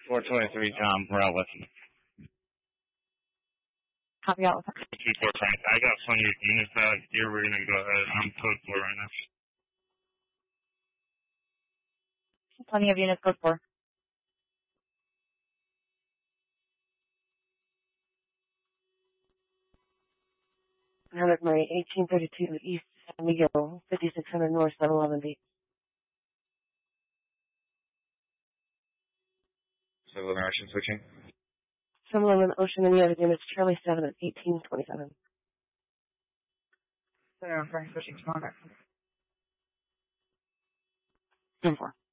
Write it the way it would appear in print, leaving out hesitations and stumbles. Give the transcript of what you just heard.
423 Tom, route west. Copy out. 24 Frank. I got plenty of units out here. We're going to go ahead. I'm code 4 right now. Plenty of units, code 4. Hammock Murray, 1832 East San Miguel, 5600 North, 711B. Civil Ocean switching. Similar Ocean and the other units, Charlie 7 at 1827. Clear on Frank, switching to contact. 10-4.